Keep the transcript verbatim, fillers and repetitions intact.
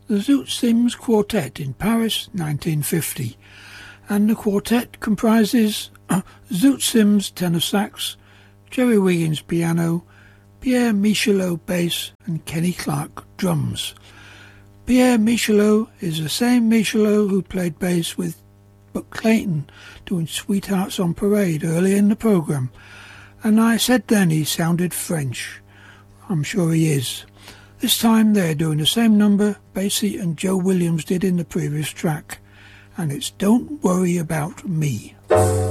the Zoot Sims Quartet in Paris, nineteen fifty, and the quartet comprises uh, Zoot Sims tenor sax, Jerry Wiggins piano, Pierre Michelot bass and Kenny Clark drums. Pierre Michelot is the same Michelot who played bass with Buck Clayton doing Sweethearts on Parade earlier in the programme, and I said then he sounded French. I'm sure he is. This time they're doing the same number Basie and Joe Williams did in the previous track, and it's Don't Worry About Me.